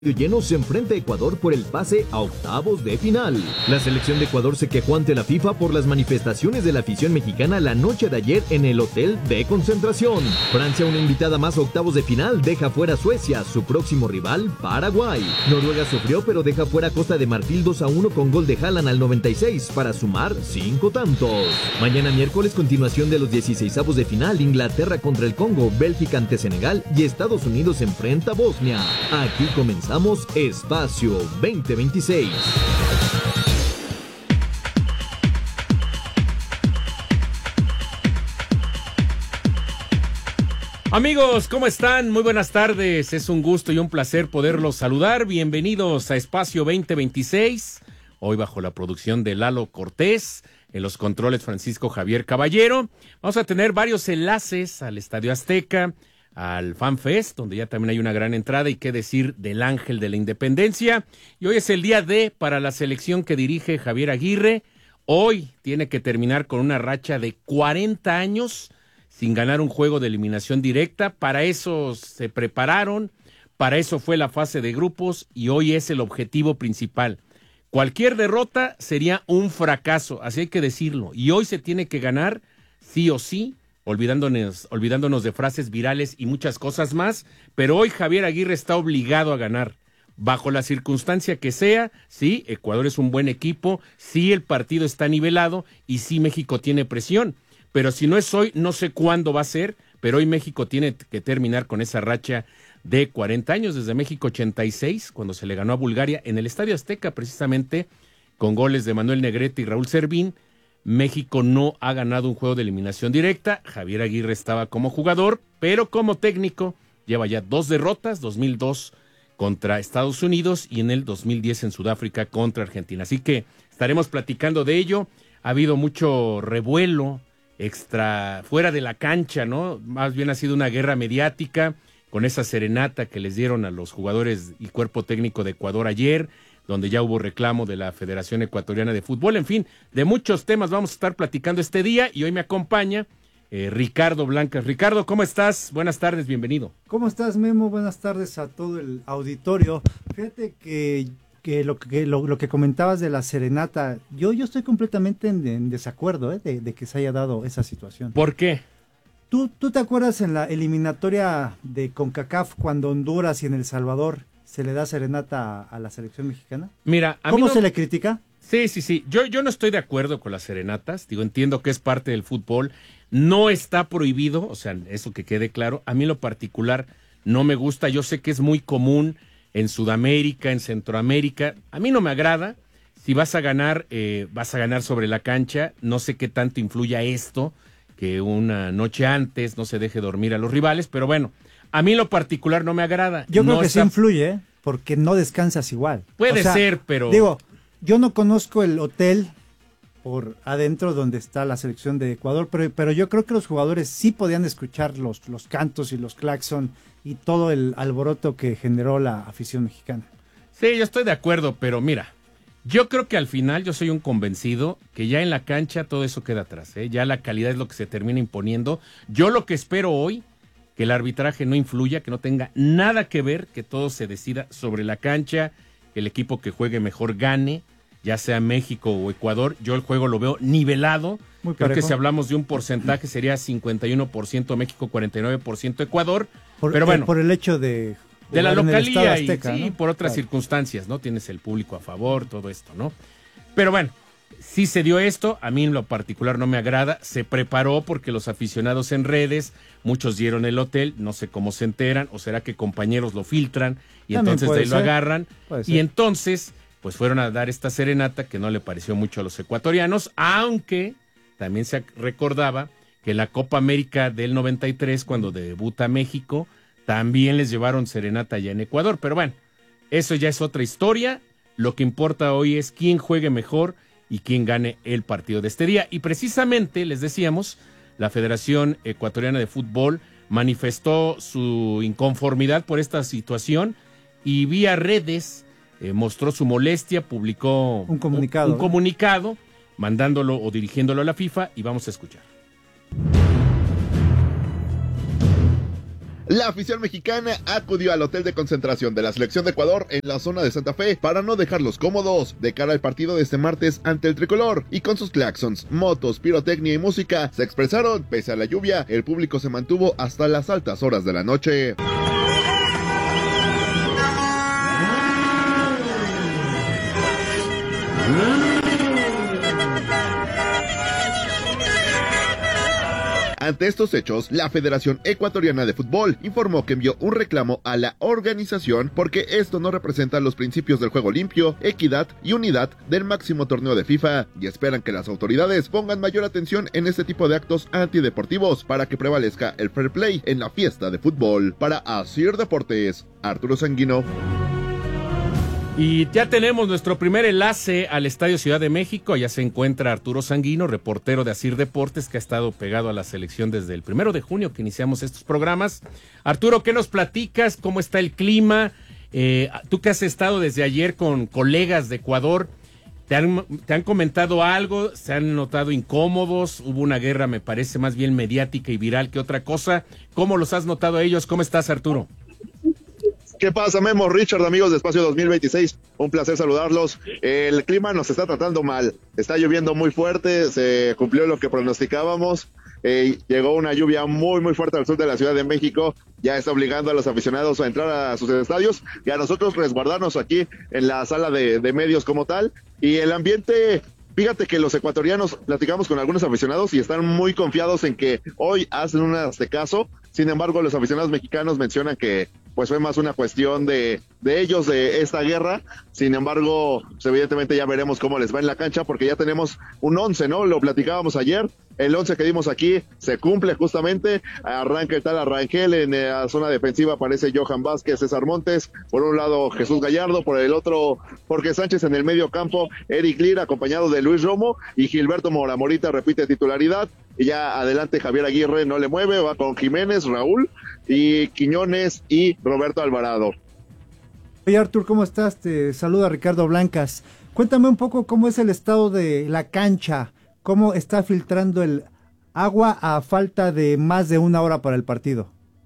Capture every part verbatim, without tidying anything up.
Lleno se enfrenta a Ecuador por el pase a octavos de final. La selección de Ecuador se quejó ante la FIFA por las manifestaciones de la afición mexicana la noche de ayer en el hotel de concentración. Francia, una invitada más a octavos de final, deja fuera a Suecia, su próximo rival, Paraguay. Noruega sufrió pero deja fuera a Costa de Marfil dos a uno con gol de Haaland al noventa y seis para sumar cinco tantos. Mañana miércoles, continuación de los dieciseisavos de final, Inglaterra contra el Congo, Bélgica ante Senegal y Estados Unidos enfrenta a Bosnia. Aquí comenzamos Espacio veinte veintiséis. Amigos, ¿cómo están? Muy buenas tardes. Es un gusto y un placer poderlos saludar. Bienvenidos a Espacio veinte veintiséis. Hoy bajo la producción de Lalo Cortés, en los controles Francisco Javier Caballero. Vamos a tener varios enlaces al Estadio Azteca, al FanFest, donde ya también hay una gran entrada, y qué decir del Ángel de la Independencia. Y hoy es el día D para la selección que dirige Javier Aguirre. Hoy tiene que terminar con una racha de cuarenta años sin ganar un juego de eliminación directa. Para eso se prepararon, para eso fue la fase de grupos y hoy es el objetivo principal. Cualquier derrota sería un fracaso, así hay que decirlo. Y hoy se tiene que ganar sí o sí, olvidándonos, olvidándonos de frases virales y muchas cosas más, pero hoy Javier Aguirre está obligado a ganar, bajo la circunstancia que sea. Sí, Ecuador es un buen equipo, sí el partido está nivelado y sí México tiene presión, pero si no es hoy, no sé cuándo va a ser, pero hoy México tiene que terminar con esa racha de cuarenta años, desde México ochenta y seis, cuando se le ganó a Bulgaria en el Estadio Azteca, precisamente con goles de Manuel Negrete y Raúl Servín. México no ha ganado un juego de eliminación directa. Javier Aguirre estaba como jugador, pero como técnico lleva ya dos derrotas, dos mil dos contra Estados Unidos y en el dos mil diez en Sudáfrica contra Argentina. Así que estaremos platicando de ello. Ha habido mucho revuelo extra, fuera de la cancha, ¿no? Más bien ha sido una guerra mediática con esa serenata que les dieron a los jugadores y cuerpo técnico de Ecuador ayer, donde ya hubo reclamo de la Federación Ecuatoriana de Fútbol. En fin, de muchos temas vamos a estar platicando este día y hoy me acompaña eh, Ricardo Blancas. Ricardo, ¿cómo estás? Buenas tardes, bienvenido. ¿Cómo estás, Memo? Buenas tardes a todo el auditorio. Fíjate que, que, lo, que lo, lo que comentabas de la serenata, yo, yo estoy completamente en, en desacuerdo eh, de, de que se haya dado esa situación. ¿Por qué? ¿Tú, ¿Tú te acuerdas en la eliminatoria de CONCACAF cuando Honduras y en El Salvador se le da serenata a, a la selección mexicana? Mira, a ¿Cómo mí no... se le critica? Sí, sí, sí. Yo, yo no estoy de acuerdo con las serenatas. Digo, entiendo que es parte del fútbol. No está prohibido, o sea, eso que quede claro. A mí en lo particular no me gusta. Yo sé que es muy común en Sudamérica, en Centroamérica. A mí no me agrada. Si vas a ganar, eh, vas a ganar sobre la cancha. No sé qué tanto influya esto, que una noche antes no se deje dormir a los rivales, pero bueno, a mí en lo particular no me agrada. Yo creo no que está... sí influye, ¿eh? Porque no descansas igual. Puede o sea, ser, pero... Digo, yo no conozco el hotel por adentro donde está la selección de Ecuador, pero, pero yo creo que los jugadores sí podían escuchar los, los cantos y los claxon y todo el alboroto que generó la afición mexicana. Sí, yo estoy de acuerdo, pero mira, yo creo que al final yo soy un convencido que ya en la cancha todo eso queda atrás, ¿eh? Ya la calidad es lo que se termina imponiendo. Yo lo que espero hoy, que el arbitraje no influya, que no tenga nada que ver, que todo se decida sobre la cancha, que el equipo que juegue mejor gane, ya sea México o Ecuador. Yo el juego lo veo nivelado. Muy Creo parejo. que si hablamos de un porcentaje sería cincuenta y uno por ciento México, cuarenta y nueve por ciento Ecuador. Por, pero bueno, eh, por el hecho de... de la localía Azteca, y sí, ¿no? por otras Claro. circunstancias, ¿no? Tienes el público a favor, todo esto, ¿no? Pero bueno, sí se dio esto, a mí en lo particular no me agrada, se preparó porque los aficionados en redes, muchos dieron el hotel, no sé cómo se enteran, o será que compañeros lo filtran y También entonces de puede ahí lo ser, agarran, puede y ser. entonces pues fueron a dar esta serenata que no le pareció mucho a los ecuatorianos, aunque también se recordaba que la Copa América del noventa y tres, cuando debuta México, también les llevaron serenata allá en Ecuador, pero bueno, eso ya es otra historia. Lo que importa hoy es quién juegue mejor y quién gane el partido de este día. Y precisamente, les decíamos, la Federación Ecuatoriana de Fútbol manifestó su inconformidad por esta situación y vía redes eh, mostró su molestia, publicó Un comunicado, un, un ¿eh? comunicado mandándolo o dirigiéndolo a la FIFA y vamos a escuchar. La afición mexicana acudió al hotel de concentración de la selección de Ecuador en la zona de Santa Fe para no dejarlos cómodos de cara al partido de este martes ante el tricolor, y con sus claxons, motos, pirotecnia y música se expresaron. Pese a la lluvia, el público se mantuvo hasta las altas horas de la noche. Ante estos hechos, la Federación Ecuatoriana de Fútbol informó que envió un reclamo a la organización porque esto no representa los principios del juego limpio, equidad y unidad del máximo torneo de FIFA, y esperan que las autoridades pongan mayor atención en este tipo de actos antideportivos para que prevalezca el fair play en la fiesta de fútbol. Para Asir Deportes, Arturo Sanguino. Y ya tenemos nuestro primer enlace al Estadio Ciudad de México. Ya se encuentra Arturo Sanguino, reportero de Asir Deportes, que ha estado pegado a la selección desde el primero de junio que iniciamos estos programas. Arturo, ¿qué nos platicas? ¿Cómo está el clima? Eh, tú que has estado desde ayer con colegas de Ecuador, ¿te han, te han comentado algo? ¿Se han notado incómodos? Hubo una guerra, me parece, más bien mediática y viral que otra cosa. ¿Cómo los has notado a ellos? ¿Cómo estás, Arturo? ¿Qué pasa, Memo, Richard, amigos de Espacio dos mil veintiséis? Un placer saludarlos. El clima nos está tratando mal. Está lloviendo muy fuerte, se cumplió lo que pronosticábamos. Eh, llegó una lluvia muy, muy fuerte al sur de la Ciudad de México. Ya está obligando a los aficionados a entrar a sus estadios y a nosotros resguardarnos aquí en la sala de, de medios como tal. Y el ambiente... Fíjate que los ecuatorianos, platicamos con algunos aficionados y están muy confiados en que hoy hacen un caso. Sin embargo, los aficionados mexicanos mencionan que pues fue más una cuestión de, de ellos, de esta guerra. Sin embargo, pues evidentemente ya veremos cómo les va en la cancha, porque ya tenemos un once, ¿no? Lo platicábamos ayer. El once que dimos aquí se cumple justamente. Arranca el tal Arrangel, en la zona defensiva aparece Johan Vázquez, César Montes, por un lado Jesús Gallardo, por el otro Jorge Sánchez, en el medio campo Eric Lira, acompañado de Luis Romo, y Gilberto Mora Morita repite titularidad. Y ya adelante Javier Aguirre no le mueve, va con Jiménez, Raúl y Quiñones y Roberto Alvarado. Oye, Artur, ¿cómo estás? Te saluda Ricardo Blancas. Cuéntame un poco cómo es el estado de la cancha, cómo está filtrando el agua a falta de más de una hora para el partido.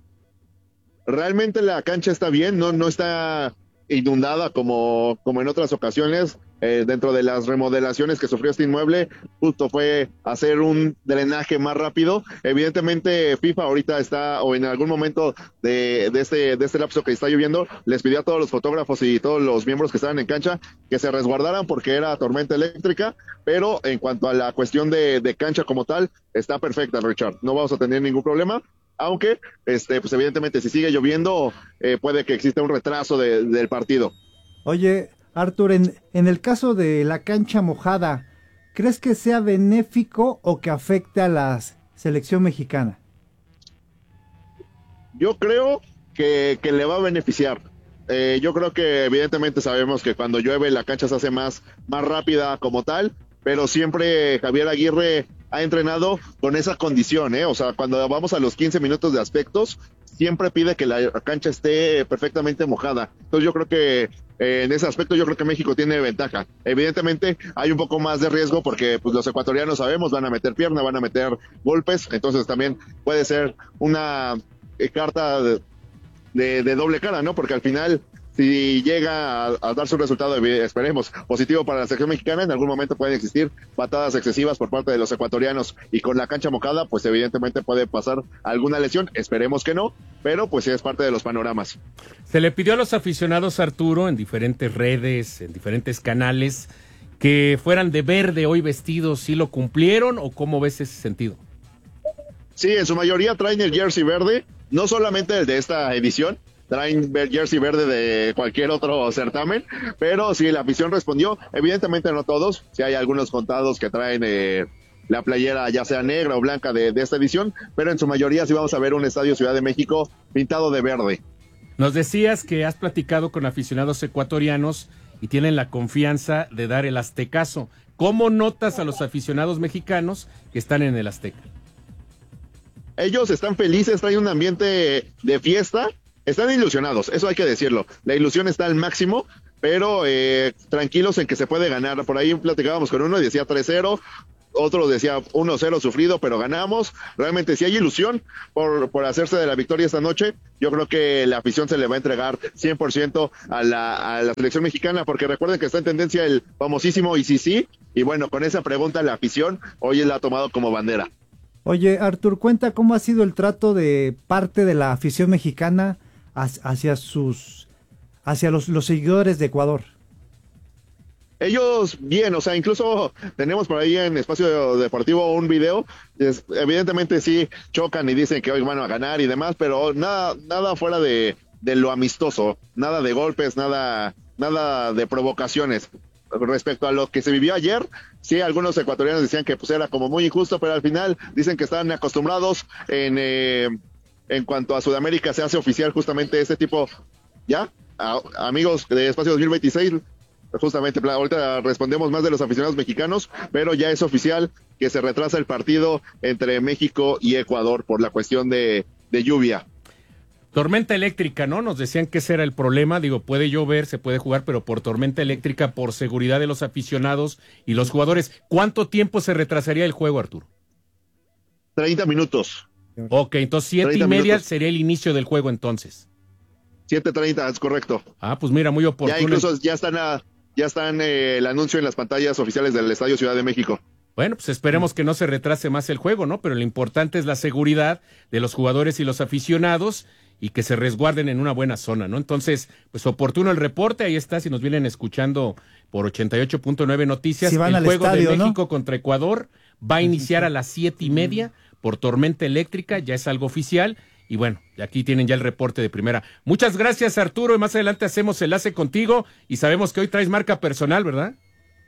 Realmente la cancha está bien, no, no está inundada como, como en otras ocasiones. Eh, dentro de las remodelaciones que sufrió este inmueble, justo fue hacer un drenaje más rápido. Evidentemente FIFA ahorita está, o en algún momento de, de, este, de este lapso que está lloviendo, les pidió a todos los fotógrafos y todos los miembros que estaban en cancha que se resguardaran porque era tormenta eléctrica, pero en cuanto a la cuestión de, de cancha como tal, está perfecta, Richard, no vamos a tener ningún problema. Aunque, este, pues evidentemente si sigue lloviendo, eh, puede que exista un retraso de, del partido. Oye, Artur, en, en el caso de la cancha mojada, ¿crees que sea benéfico o que afecte a la selección mexicana? Yo creo que, que le va a beneficiar. Eh, yo creo que evidentemente sabemos que cuando llueve la cancha se hace más, más rápida como tal, pero siempre Javier Aguirre ha entrenado con esa condición, ¿eh? O sea, cuando vamos a los quince minutos de aspectos, siempre pide que la cancha esté perfectamente mojada. Entonces yo creo que eh, en ese aspecto yo creo que México tiene ventaja. Evidentemente hay un poco más de riesgo porque pues los ecuatorianos sabemos, van a meter pierna, van a meter golpes, entonces también puede ser una eh, carta de, de, de doble cara, ¿no? Porque al final, si llega a, a dar su resultado, esperemos, positivo para la selección mexicana, en algún momento pueden existir patadas excesivas por parte de los ecuatorianos, y con la cancha mojada, pues evidentemente puede pasar alguna lesión, esperemos que no, pero pues sí es parte de los panoramas. Se le pidió a los aficionados, Arturo, en diferentes redes, en diferentes canales, que fueran de verde hoy vestidos. ¿Sí lo cumplieron o cómo ves ese sentido? Sí, en su mayoría traen el jersey verde, no solamente el de esta edición, traen jersey verde de cualquier otro certamen, pero sí, la afición respondió, evidentemente no todos, sí hay algunos contados que traen eh, la playera ya sea negra o blanca de, de esta edición, pero en su mayoría sí vamos a ver un estadio Ciudad de México pintado de verde. Nos decías que has platicado con aficionados ecuatorianos y tienen la confianza de dar el aztecaso. ¿Cómo notas a los aficionados mexicanos que están en el Azteca? Ellos están felices, traen un ambiente de fiesta, están ilusionados, eso hay que decirlo. La ilusión está al máximo, pero eh, tranquilos en que se puede ganar. Por ahí platicábamos con uno y decía tres cero. otro decía uno cero sufrido, pero ganamos. Realmente si hay ilusión por, por hacerse de la victoria esta noche, yo creo que la afición se le va a entregar cien por ciento a la, a la selección mexicana, porque recuerden que está en tendencia el famosísimo y sí sí, y bueno, con esa pregunta la afición hoy la ha tomado como bandera. Oye, Artur, cuenta cómo ha sido el trato de parte de la afición mexicana hacia sus, hacia los, los seguidores de Ecuador. Ellos bien, o sea, incluso tenemos por ahí en Espacio Deportivo un video, es, evidentemente sí chocan y dicen que hoy van a ganar y demás, pero nada nada fuera de, de lo amistoso, nada de golpes, nada nada de provocaciones. Respecto a lo que se vivió ayer, sí, algunos ecuatorianos decían que pues era como muy injusto, pero al final dicen que están acostumbrados en, eh, en cuanto a Sudamérica se hace oficial justamente este tipo, ¿ya? A, amigos de Espacio dos mil veintiséis, justamente, ahorita respondemos más de los aficionados mexicanos, pero ya es oficial que se retrasa el partido entre México y Ecuador por la cuestión de, de lluvia. Tormenta eléctrica, ¿no? Nos decían que ese era el problema. Digo, puede llover, se puede jugar, pero por tormenta eléctrica, por seguridad de los aficionados y los jugadores. ¿Cuánto tiempo se retrasaría el juego, Arturo? treinta minutos. Ok, entonces siete y media minutos. Sería el inicio del juego entonces. siete treinta, es correcto. Ah, pues mira, muy oportuno. Ya incluso ya están a... Ya están eh, el anuncio en las pantallas oficiales del Estadio Ciudad de México. Bueno, pues esperemos que no se retrase más el juego, ¿no? Pero lo importante es la seguridad de los jugadores y los aficionados y que se resguarden en una buena zona, ¿no? Entonces, pues oportuno el reporte, ahí está, si nos vienen escuchando por ochenta y ocho punto nueve Noticias, si van el al juego estadio, de México ¿no? contra Ecuador va a iniciar a las siete y media por tormenta eléctrica, ya es algo oficial. Y bueno, aquí tienen ya el reporte de primera. Muchas gracias, Arturo, y más adelante hacemos enlace contigo y sabemos que hoy traes marca personal, ¿verdad?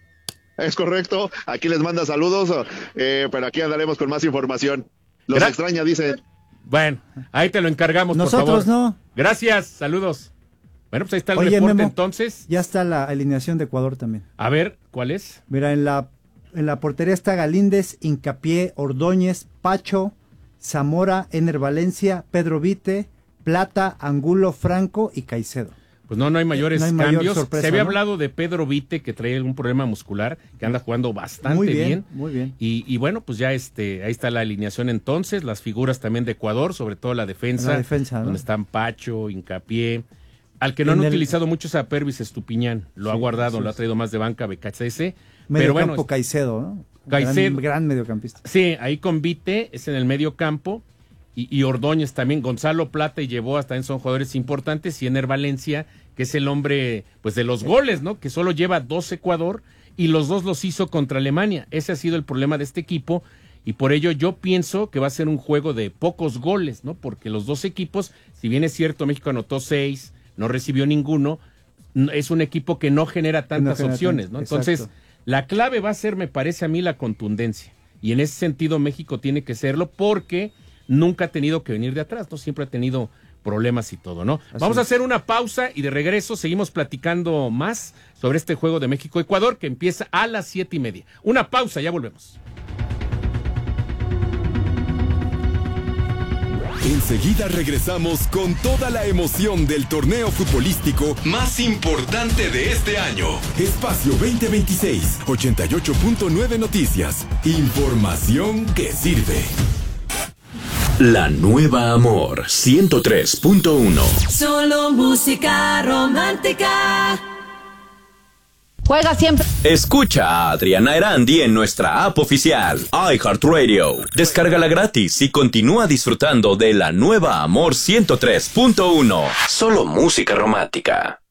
Es correcto, aquí les manda saludos, eh, pero aquí andaremos con más información. Los Gra- extraña, dicen. Bueno, ahí te lo encargamos, Nosotros por favor. no. Gracias, saludos. Bueno, pues ahí está el Oye, reporte Memo, entonces. Ya está la alineación de Ecuador también. A ver, ¿cuál es? Mira, en la, en la portería está Galíndez, Hincapié, Ordóñez, Pacho, Zamora, Ener Valencia, Pedro Vite, Plata, Angulo, Franco y Caicedo. Pues no, no hay mayores no hay cambios. mayor sorpresa, Se había ¿no? hablado de Pedro Vite, que trae algún problema muscular, que anda jugando bastante Muy bien, bien. muy bien. Y, y bueno, pues ya este, ahí está la alineación entonces, las figuras también de Ecuador, sobre todo la defensa, La defensa, ¿no? donde están Pacho, Hincapié. Al que no En han el- utilizado mucho es a Pervis Estupiñán, lo Sí, ha guardado, sí, lo ha sí. traído más de banca B K C S. Medio Pero bueno, campo Caicedo, ¿no? Caicedo. Gran, gran mediocampista. sí, ahí con Vite es en el medio campo. Y, y Ordóñez también, Gonzalo Plata y Llevó hasta en son jugadores importantes, y Ener Valencia, que es el hombre pues de los goles, ¿no? Que solo lleva dos Ecuador y los dos los hizo contra Alemania. Ese ha sido el problema de este equipo y por ello yo pienso que va a ser un juego de pocos goles, ¿no? Porque los dos equipos, si bien es cierto, México anotó seis, no recibió ninguno, es un equipo que no genera tantas No genera opciones, tanto, ¿no? Entonces, exacto. la clave va a ser, me parece a mí, la contundencia. Y en ese sentido México tiene que serlo porque nunca ha tenido que venir de atrás, ¿no? Siempre ha tenido problemas y todo, ¿no? Así Vamos a es. hacer una pausa y de regreso seguimos platicando más sobre este juego de México-Ecuador que empieza a las siete y media. Una pausa, ya volvemos. Enseguida regresamos con toda la emoción del torneo futbolístico más importante de este año. Espacio veinte veintiséis, ochenta y ocho punto nueve Noticias. Información que sirve. La nueva Amor ciento tres punto uno. Solo música romántica. Juega siempre. Escucha a Adriana Erandi en nuestra app oficial, iHeartRadio. Descárgala gratis y continúa disfrutando de la nueva Amor ciento tres punto uno. Solo música romántica.